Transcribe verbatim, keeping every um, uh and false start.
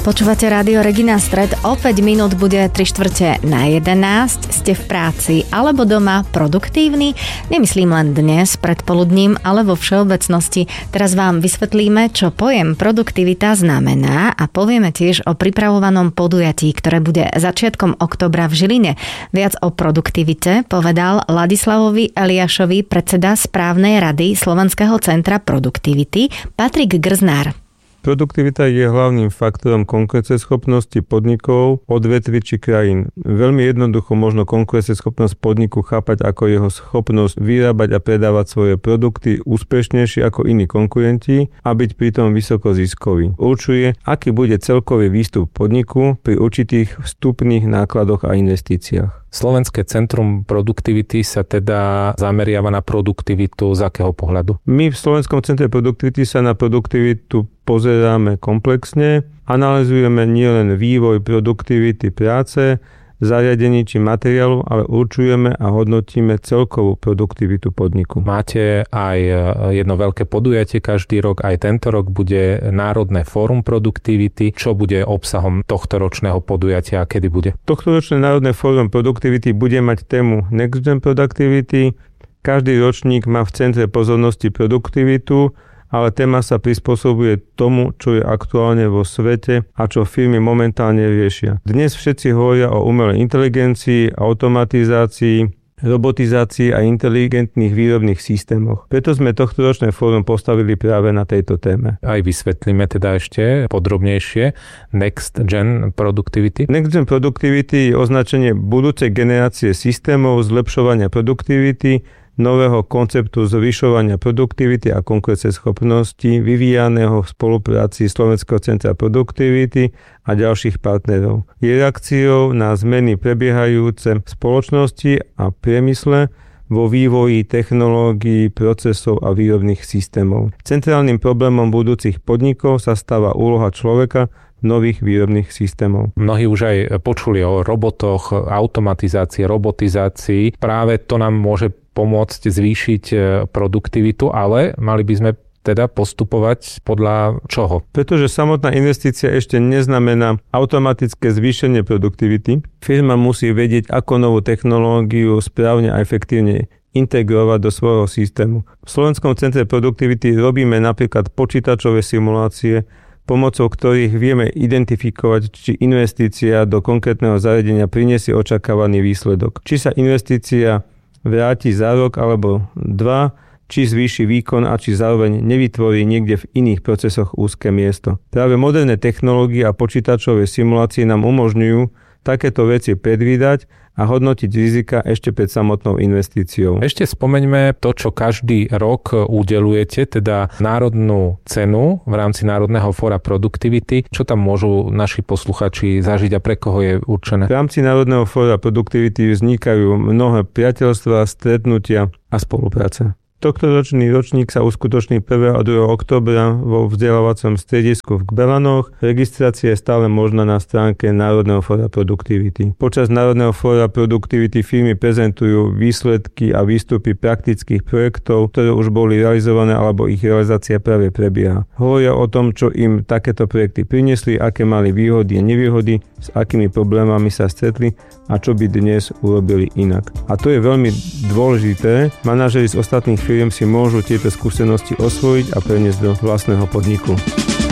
Počúvate Rádio Regina Stred, o päť minút bude tri štvrte na jedenásť. Ste v práci alebo doma produktívni? Nemyslím len dnes, predpoludním, ale vo všeobecnosti. Teraz vám vysvetlíme, čo pojem produktivita znamená a povieme tiež o pripravovanom podujatí, ktoré bude začiatkom októbra v Žiline. Viac o produktivite povedal Ladislavovi Eliášovi, predseda správnej rady Slovenského centra produktivity, Patrik Grznár. Produktivita je hlavným faktorom konkurenceschopnosti podnikov, odvetví či krajín. Veľmi jednoducho možno konkurenceschopnosť podniku chápať ako jeho schopnosť vyrábať a predávať svoje produkty úspešnejšie ako iní konkurenti a byť pritom vysoko ziskový. Určuje, aký bude celkový výstup podniku pri určitých vstupných nákladoch a investíciách. Slovenské centrum produktivity sa teda zameriava na produktivitu z akého pohľadu? My v Slovenskom centre produktivity sa na produktivitu pozeráme komplexne, analyzujeme nielen vývoj produktivity práce, zariadení či materiálu, ale určujeme a hodnotíme celkovú produktivitu podniku. Máte aj jedno veľké podujatie každý rok, aj tento rok bude Národné fórum produktivity. Čo bude obsahom tohto ročného podujatia a kedy bude? Tohtoročné Národné fórum produktivity bude mať tému Next Gen Productivity. Každý ročník má v centre pozornosti produktivitu, ale téma sa prispôsobuje tomu, čo je aktuálne vo svete a čo firmy momentálne riešia. Dnes všetci hovoria o umelej inteligencii, automatizácii, robotizácii a inteligentných výrobných systémoch. Preto sme tohtoročné fórum postavili práve na tejto téme. Aj vysvetlíme teda ešte podrobnejšie Next Gen Productivity. Next Gen Productivity je označenie budúcej generácie systémov zlepšovania produktivity, nového konceptu zvyšovania produktivity a konkurenceschopnosti vyvíjaného v spolupráci Slovenského centra produktivity a ďalších partnerov. Je reakciou na zmeny prebiehajúce v spoločnosti a priemysle vo vývoji technológií, procesov a výrobných systémov. Centrálnym problémom budúcich podnikov sa stáva úloha človeka nových výrobných systémov. Mnohí už aj počuli o robotoch, automatizácii, robotizácii. Práve to nám môže pomôcť zvýšiť produktivitu, ale mali by sme teda postupovať podľa čoho? Pretože samotná investícia ešte neznamená automatické zvýšenie produktivity. Firma musí vedieť, ako novú technológiu správne a efektívne integrovať do svojho systému. V Slovenskom centre produktivity robíme napríklad počítačové simulácie, pomocou ktorých vieme identifikovať, či investícia do konkrétneho zariadenia prinesie očakávaný výsledok. Či sa investícia vráti za rok alebo dva, či zvýši výkon a či zároveň nevytvorí niekde v iných procesoch úzke miesto. Práve moderné technológie a počítačové simulácie nám umožňujú takéto veci predvídať a hodnotiť rizika ešte pred samotnou investíciou. Ešte spomeňme to, čo každý rok udeľujete, teda národnú cenu v rámci Národného fóra produktivity. Čo tam môžu naši posluchači zažiť a pre koho je určené? V rámci Národného fóra produktivity vznikajú mnohé priateľstvá, stretnutia a spolupráce. Tohtoročný ročník sa uskutoční prvého a druhého októbra vo vzdelávacom stredisku v Kbelanoch. Registrácia je stále možná na stránke Národného fóra produktivity. Počas Národného fóra produktivity firmy prezentujú výsledky a výstupy praktických projektov, ktoré už boli realizované alebo ich realizácia práve prebieha. Hovoria o tom, čo im takéto projekty priniesli, aké mali výhody a nevýhody, s akými problémami sa stretli a čo by dnes urobili inak. A to je veľmi dôležité. Manažeri z ostatných firiem si môžu tieto skúsenosti osvojiť a preniesť do vlastného podniku.